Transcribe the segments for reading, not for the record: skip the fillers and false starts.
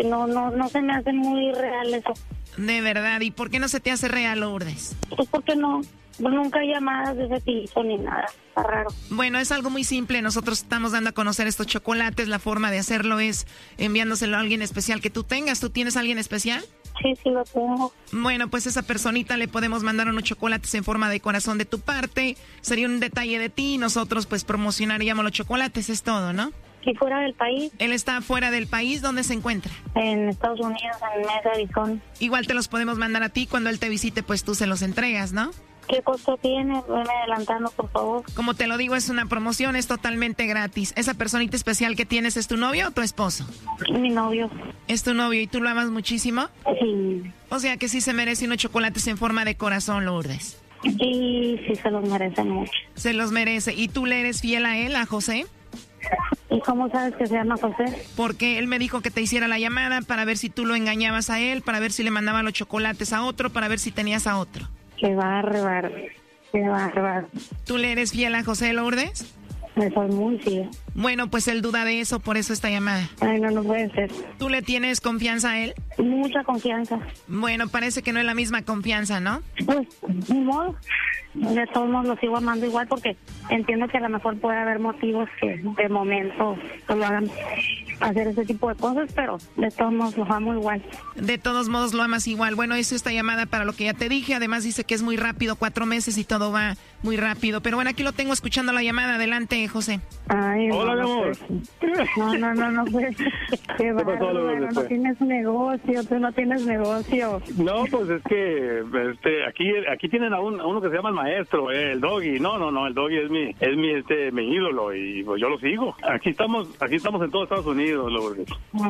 no se me hace muy real eso. De verdad, ¿y por qué no se te hace real, Lourdes? Pues porque nunca hay llamadas de ese tipo ni nada, está raro. Bueno, es algo muy simple, nosotros estamos dando a conocer estos chocolates, la forma de hacerlo es enviándoselo a alguien especial que tú tengas. ¿Tú tienes a alguien especial? Sí, lo tengo. Bueno, pues esa personita le podemos mandar unos chocolates en forma de corazón de tu parte, sería un detalle de ti y nosotros pues promocionaríamos los chocolates, es todo, ¿no? ¿Y fuera del país? Él está fuera del país, ¿dónde se encuentra? En Estados Unidos, en Mesa, Arizona. Igual te los podemos mandar a ti, cuando él te visite pues tú se los entregas, ¿no? ¿Qué costo tiene? Veme adelantando, por favor. Como te lo digo, es una promoción, es totalmente gratis. ¿Esa personita especial que tienes es tu novio o tu esposo? Mi novio. ¿Es tu novio y tú lo amas muchísimo? Sí. O sea que sí se merece unos chocolates en forma de corazón, Lourdes. Y sí se los merece mucho. Se los merece. ¿Y tú le eres fiel a él, a José? ¿Y cómo sabes que se llama José? Porque él me dijo que te hiciera la llamada para ver si tú lo engañabas a él, para ver si le mandaba los chocolates a otro, para ver si tenías a otro. Qué bárbaro, qué bárbaro. ¿Tú le eres fiel a José, Lourdes? Me soy muy fiel. Bueno, pues él duda de eso, por eso esta llamada. Ay, no puede ser. ¿Tú le tienes confianza a él? Mucha confianza. Bueno, parece que no es la misma confianza, ¿no? Pues, ni modo. De todos modos lo sigo amando igual porque entiendo que a lo mejor puede haber motivos que de momento lo hagan hacer ese tipo de cosas, pero de todos modos lo amo igual. De todos modos lo amas igual. Bueno, hizo esta llamada para lo que ya te dije. Además dice que es muy rápido, 4 meses y todo va muy rápido. Pero bueno, aquí lo tengo escuchando la llamada. Adelante, José. Ay, hola, mi amor. No, pues. Qué bárbaro, no tienes negocio, tú no tienes negocio. No, pues es que aquí tienen a uno que se llama el maestro, el Doggy. No, el Doggy es mi ídolo y pues yo lo sigo. Aquí estamos en todo Estados Unidos, Lourdes.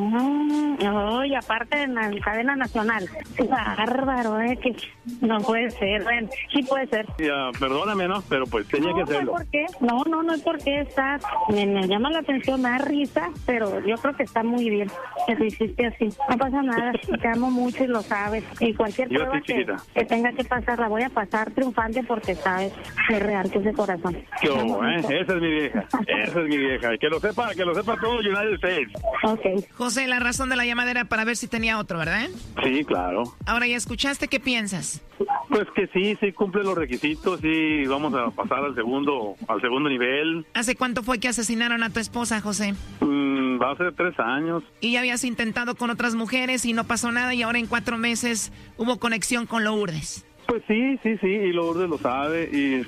Y aparte en la cadena nacional. Qué bárbaro, que no puede ser. Bueno, sí puede ser. Ya, perdóname, ¿no? Pero pues tenía que hacerlo. No, ¿por qué? No es porque está. Me llama la atención, me da risa, pero yo creo que está muy bien que lo hiciste así. No pasa nada, te amo mucho y lo sabes. Y cualquier prueba que tenga que pasar, la voy a pasar triunfante porque sabes que es real, que es de corazón. Esa es mi vieja. Que lo sepa todo United States. Ok. José, la razón de la llamada era para ver si tenía otro, ¿verdad? Sí, claro. Ahora ya escuchaste, ¿qué piensas? Pues que sí cumple los requisitos, sí vamos a pasar al segundo nivel. ¿Hace cuánto fue que asesinaron a tu esposa, José? Va a ser 3 años. Y ya habías intentado con otras mujeres y no pasó nada y ahora en 4 meses hubo conexión con Lourdes. Pues sí, y Lourdes lo sabe y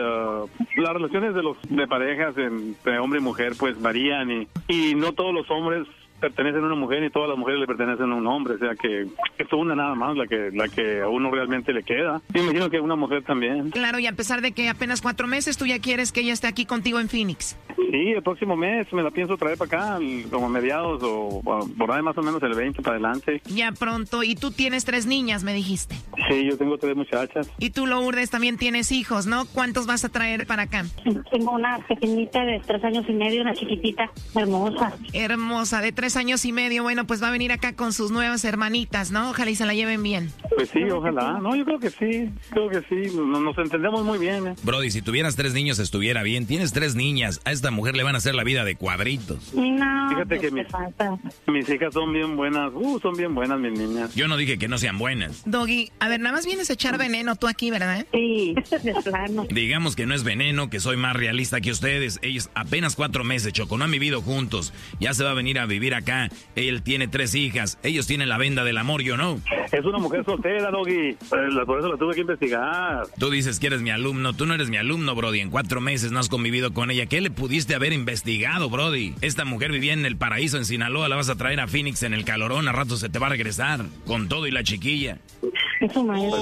las relaciones de parejas entre hombre y mujer pues varían y no todos los hombres pertenecen a una mujer y todas las mujeres le pertenecen a un hombre, o sea que es una nada más la que a uno realmente le queda. Y me imagino que una mujer también. Claro, y a pesar de que apenas 4 meses, tú ya quieres que ella esté aquí contigo en Phoenix. Sí, el próximo mes me la pienso traer para acá, como mediados o por ahí más o menos el 20 para adelante. Ya pronto, y tú tienes 3 niñas, me dijiste. Sí, yo tengo 3 muchachas. Y tú, Lourdes, también tienes hijos, ¿no? ¿Cuántos vas a traer para acá? Tengo una pequeñita de 3 años y medio, una chiquitita, hermosa. Hermosa, de 3 años y medio. Bueno, pues va a venir acá con sus nuevas hermanitas, ¿no? Ojalá y se la lleven bien. Pues sí, ojalá. No, yo creo que sí. Nos entendemos muy bien. Brody, si tuvieras 3 niños estuviera bien. Tienes 3 niñas. A esta mujer le van a hacer la vida de cuadritos. No, fíjate que mis hijas son bien buenas. Son bien buenas mis niñas. Yo no dije que no sean buenas. Doggy, a ver, nada más vienes a echar veneno tú aquí, ¿verdad? Sí, de plano. Digamos que no es veneno, que soy más realista que ustedes. Ellos apenas 4 meses, Choco, no han vivido juntos. Ya se va a venir a vivir acá. Él tiene 3 hijas. Ellos tienen la venda del amor, ¿yo no? Es una mujer soltera, Doggy. Por eso la tuve que investigar. Tú dices que eres mi alumno. Tú no eres mi alumno, Brody. En 4 meses no has convivido con ella. ¿Qué le pudiste haber investigado, Brody? Esta mujer vivía en el paraíso, en Sinaloa. La vas a traer a Phoenix en el calorón. A rato se te va a regresar. Con todo y la chiquilla. Eso maestro.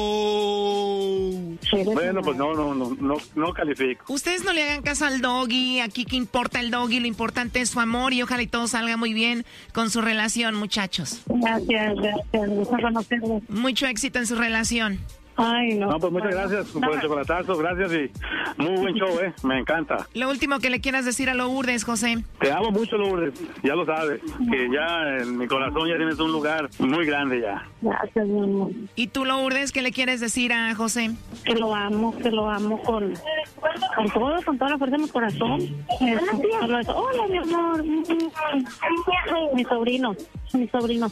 Bueno, pues no califico. Ustedes no le hagan caso al Doggy. Aquí que importa el Doggy. Lo importante es su amor y ojalá y todo salga muy bien con su relación, muchachos. Gracias. Gusto conocerlos. Mucho éxito en su relación. Ay, no. No, pues muchas gracias por el chocolatazo, gracias y muy buen show, me encanta. Lo último que le quieras decir a Lourdes, José. Te amo mucho, Lourdes, ya lo sabes, que ya en mi corazón ya tienes un lugar muy grande ya. Gracias, mi amor. ¿Y tú, Lourdes, qué le quieres decir a José? Que lo amo con todo, con toda la fuerza de mi corazón. Hola, mi amor. Mi sobrino.